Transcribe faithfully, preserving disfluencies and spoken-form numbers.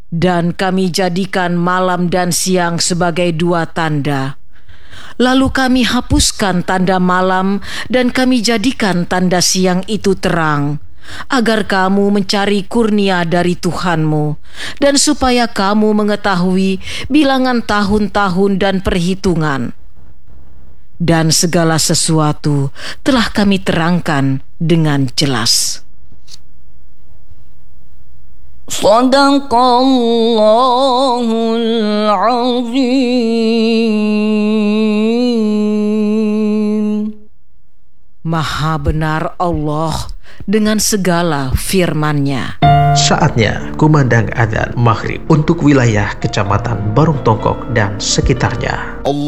Dan kami jadikan malam dan siang sebagai dua tanda. Lalu kami hapuskan tanda malam dan kami jadikan tanda siang itu terang, agar kamu mencari kurnia dari Tuhanmu, dan supaya kamu mengetahui bilangan tahun-tahun dan perhitungan. Dan segala sesuatu telah kami terangkan dengan jelas. Shadaqallahul Azim. Maha benar Allah dengan segala firman-Nya. Saatnya kumandang adzan maghrib untuk wilayah Kecamatan Barung Tongkok dan sekitarnya.